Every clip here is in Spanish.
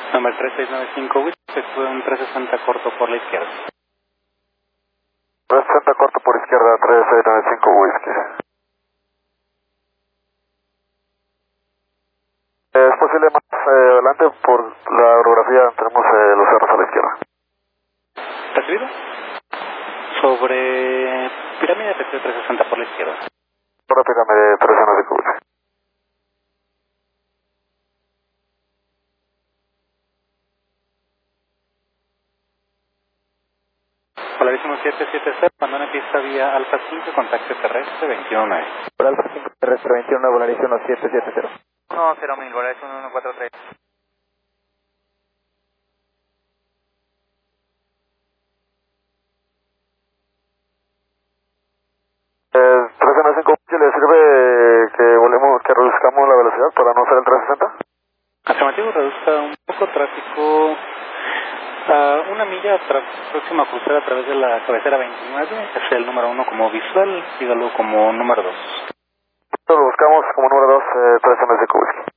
Número 3695 Whisky, efectúe un 360 corto por la izquierda. 360 corto por izquierda, 3695 Whisky. Es posible más adelante por la orografía, tenemos los cerros a la izquierda. ¿Recibido? Sobre pirámide, efectúe 360 por la izquierda. Ahora pirámide 365 Whisky. Polarísimo 770, abandone pista vía Alfa 5, contacto terrestre 219. Por Alfa 5 terrestre 21, Polarísimo 770. 10.000, Polarísimo 143. Eh, 365 Whisky, ¿le sirve que volvemos, que reduzcamos la velocidad para no hacer el 360? Afirmativo, reduzca un poco tráfico a una milla próxima a cruzar a través de la cabecera 29, es el número 1 como visual, dígalo como número 2. Lo buscamos como número 2, 365 Whisky.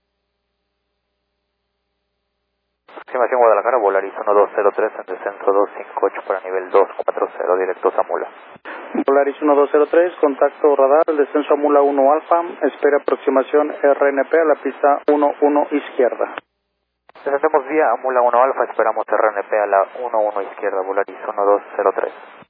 Aproximación Guadalajara, Volaris 1203 en descenso 258 para nivel 240, directo Zamula. Polaris 1203, contacto radar, descenso a Mula 1 Alfa, espera aproximación RNP a la pista 11 izquierda. Descendemos vía Mula 1 Alfa, esperamos RNP a la 11 izquierda, Volaris 1203.